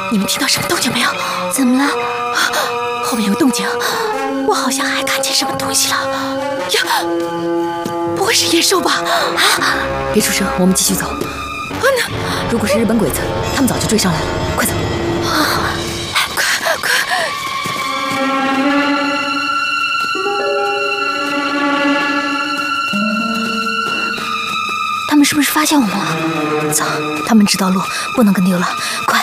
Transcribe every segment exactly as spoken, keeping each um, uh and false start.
你们听到什么动静没有？怎么了？后面有动静，我好像还看见什么东西了。呀，不会是野兽吧？啊！别出声，我们继续走。啊，那如果是日本鬼子，他们早就追上来了。快走！啊，快快！他们是不是发现我们了？走，他们知道路，不能跟丢了。快！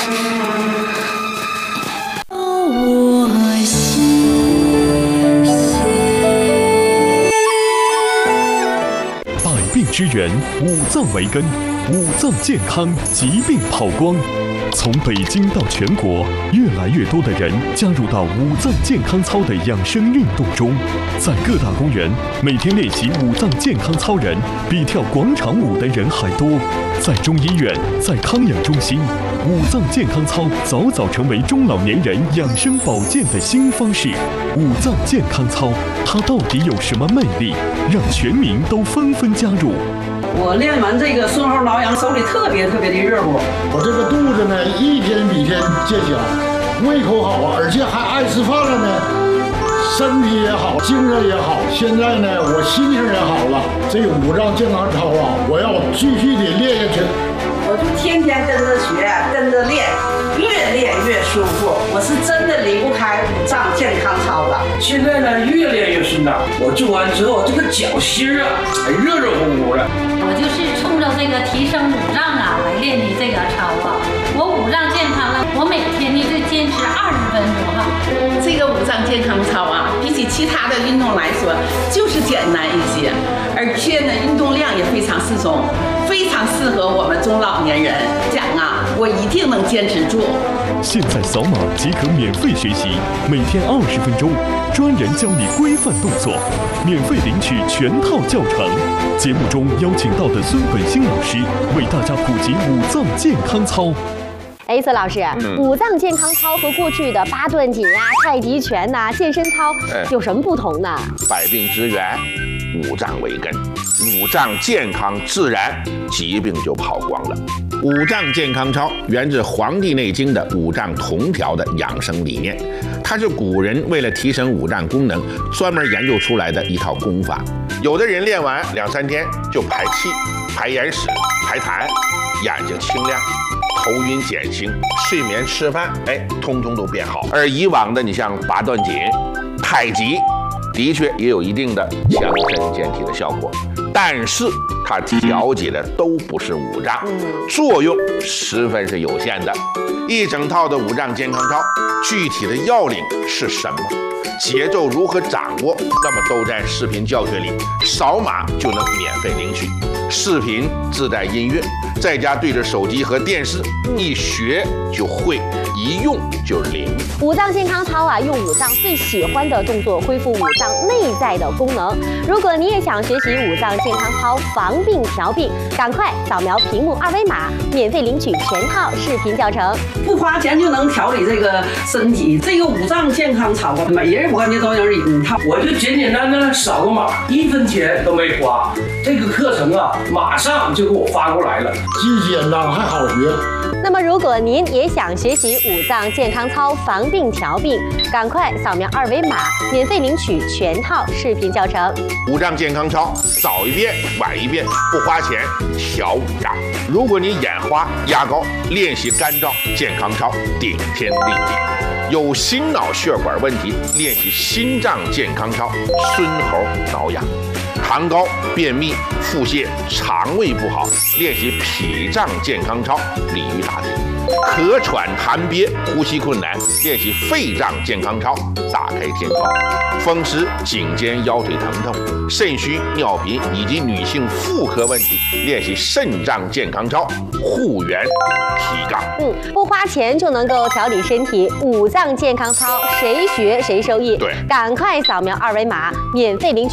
百病之源，五脏为根，五脏健康，疾病跑光。从北京到全国，越来越多的人加入到五脏健康操的养生运动中。在各大公园，每天练习五脏健康操人比跳广场舞的人还多。在中医院，在康养中心，五脏健康操早早成为中老年人养生保健的新方式。五脏健康操，它到底有什么魅力，让全民都纷纷加入？ 我练完这个顺后挠痒，手里特别特别的热乎。 我这个肚子呢，一天比一天见小，胃口好啊，而且还爱吃饭了呢，身体也好，精神也好。现在呢，我心情也好了。这个五脏健康操啊，我要继续的练下去。 我就天天跟着学，跟着练，越练越舒服。我是真的离不开五脏健康操了。 现在呢，越练越顺当。我做完之后，这个脚心啊，还热热乎乎的。 我就是冲着这个提升五脏啊来练的这个操啊。我五脏健康了，我每天呢就坚持二十分钟哈。 这个五脏健康操啊，比起其他的运动来说，就是简单一些，而且呢，运动量也非常适中。非常适合我们中老年人，讲啊，我一定能坚持住。 现在扫码即可免费学习，每天二十分钟，专人教你规范动作，免费领取全套教程。节目中邀请到的孙本兴老师为大家普及五脏健康操。 哎，孙老师，嗯、五脏健康操和过去的八段锦啊、太极拳呐、啊、健身操有什么不同呢？ 百病之源，五脏为根，五脏健康自然，疾病就跑光了。五脏健康操源自《黄帝内经》的五脏同调的养生理念，它是古人为了提升五脏功能专门研究出来的一套功法。有的人练完两三天就排气、排眼屎、排痰，眼睛清亮。头晕减轻，睡眠吃饭，哎，通通都变好。而以往的，你像八段锦、太极，的确也有一定的强身健体的效果，但是它调节的都不是五脏，作用十分是有限的。一整套的五脏健康操，具体的要领是什么？节奏如何掌握？那么都在视频教学里，扫码就能免费领取。视频自带音乐，在家对着手机和电视，一学就会，一用就灵。 五脏健康操啊，用五脏最喜欢的动作恢复五脏内在的功能。如果你也想学习五脏健康操防病调病，赶快扫描屏幕二维码，免费领取全套视频教程， 不花钱就能调理这个身体。这个五脏健康操啊，每人我感觉都能领它。 我就简简单单扫个码，一分钱都没花。这个课程啊，马上就给我发过来了， 既简单还好学。 那么，如果您也想学习五脏健康操防病调病，赶快扫描二维码，免费领取全套视频教程。 五脏健康操，早一遍晚一遍，不花钱调五脏。如果你眼花、牙膏，练习干燥健康操，顶天立地。有心脑血管问题，练习心脏健康操，孙猴挠痒。痰高、便秘、腹泻、肠胃不好，练习脾脏健康操，鲤鱼打挺；咳喘痰憋、呼吸困难，练习肺脏健康操，打开天窗；风湿、颈肩腰腿疼痛、肾虚、尿频以及女性妇科问题，练习肾脏健康操，护元提杠。 嗯，不花钱就能够调理身体，五脏健康操谁学谁受益。 对， 赶快扫描二维码，免费领取